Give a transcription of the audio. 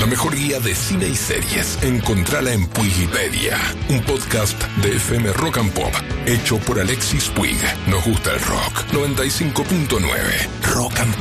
La mejor guía de cine y series. Encontrala en Puigipedia, un podcast de FM Rock and Pop, hecho por Alexis Puig. Nos gusta el rock. 95.9 Rock and Pop.